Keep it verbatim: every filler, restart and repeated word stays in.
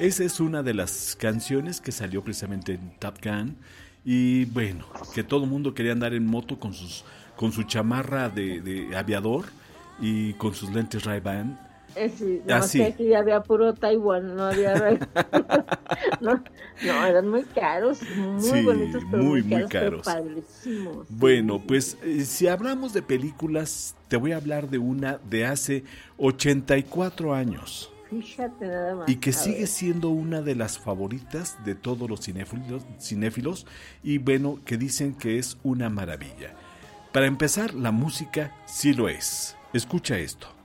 esa es una de las canciones que salió precisamente en Top Gun. Y bueno, que todo el mundo quería andar en moto con sus con su chamarra de, de aviador y con sus lentes Ray-Ban. Eh, sí, no, Así. Que aquí había puro Taiwán, no había Ray. no, no, eran muy caros, muy sí, bonitos, pero muy, muy caros, muy caros. Pero padrísimos. Bueno, pues eh, si hablamos de películas, te voy a hablar de una de hace ochenta y cuatro años. Fíjate nada más. Y que sigue ver. siendo una de las favoritas de todos los cinéfilos, cinéfilos y bueno, que dicen que es una maravilla. Para empezar, la música sí lo es. Escucha esto.